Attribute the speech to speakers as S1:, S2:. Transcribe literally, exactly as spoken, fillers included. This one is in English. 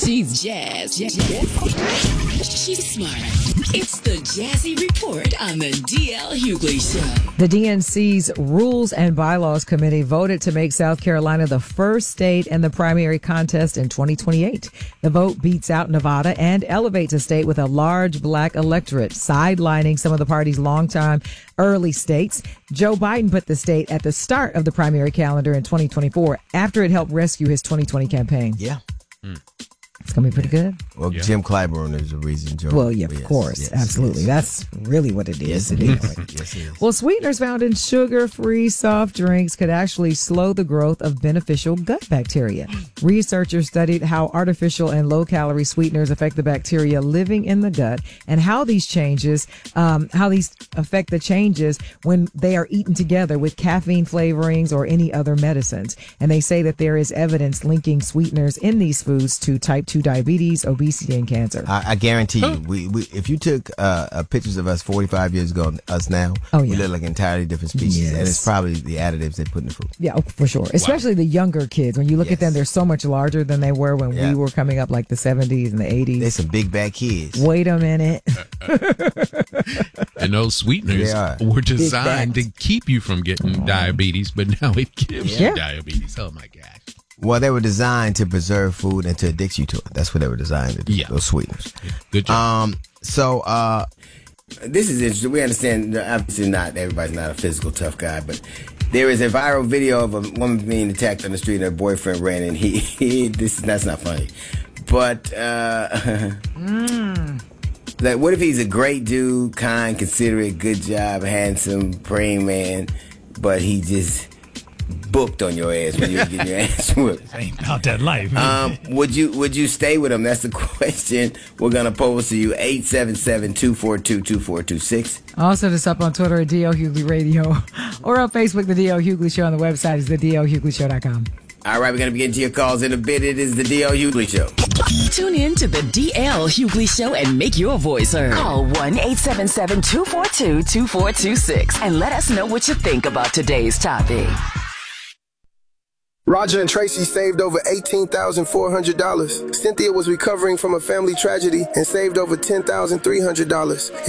S1: She's jazz. jazz. She's smart. It's the Jazzy Report on the D L Hughley Show.
S2: The D N C's Rules and Bylaws Committee voted to make South Carolina the first state in the primary contest in twenty twenty-eight. The vote beats out Nevada and elevates a state with a large black electorate, sidelining some of the party's longtime early states. Joe Biden put the state at the start of the primary calendar in twenty twenty-four after it helped rescue his twenty twenty campaign.
S3: Yeah.
S2: Mm. It's going to be pretty good.
S3: Well,
S4: yeah.
S3: Jim Clyburn is the reason, Joe.
S2: Well, yeah, of
S3: yes,
S2: course.
S3: yes,
S2: absolutely.
S3: yes.
S2: That's really what it is.
S3: Yes, it is. Yes, it is.
S2: Well, sweeteners found in sugar-free soft drinks could actually slow the growth of beneficial gut bacteria. Researchers studied how artificial and low-calorie sweeteners affect the bacteria living in the gut and how these changes, um, how these affect the changes when they are eaten together with caffeine flavorings or any other medicines. And they say that there is evidence linking sweeteners in these foods to type two diabetes, obesity, and cancer.
S3: I, I guarantee you, we, we if you took uh, uh, pictures of us forty-five years ago and us now,
S2: oh, yeah.
S3: we look like entirely different species.
S2: Yes.
S3: And it's probably the additives they put in the food.
S2: Yeah, oh, for sure. Especially wow. the younger kids. When you look yes. at them, they're so much larger than they were when yeah. we were coming up, like the seventies and the eighties.
S3: They're some big bad kids.
S2: Wait a minute.
S4: And those sweeteners were designed to keep you from getting oh. diabetes, but now it gives yeah. you diabetes. Oh, my gosh.
S3: Well, they were designed to preserve food and to addict you to it. That's what they were designed to do,
S4: yeah.
S3: those sweeteners.
S4: Yeah. Good job.
S3: Um, so, uh,
S5: this is interesting. We understand, obviously not, everybody's not a physical tough guy, but there is a viral video of a woman being attacked on the street and her boyfriend ran in. He, he this that's not funny. But, uh, mm. like, what if he's a great dude, kind, considerate, good job, handsome, praying man, but he just booked on your ass when you were getting your ass whipped?
S6: Ain't about that life.
S5: Um, would you would you stay with him? That's the question we're gonna pose to you. eight seven seven, two four two, two four two six.
S2: Also, just up on Twitter at D L Hughley Radio or on Facebook, The D L Hughley Show. On the website is the D L Hughley Show dot com.
S5: All right, we're going to be getting to your calls in a bit. It is the D L Hughley Show.
S1: Tune in to the D L Hughley Show and make your voice heard. Call one eight seven seven, two four two, two four two six and let us know what you think about today's topic.
S7: Roger and Tracy saved over eighteen thousand four hundred dollars. Cynthia was recovering from a family tragedy and saved over ten thousand three hundred dollars.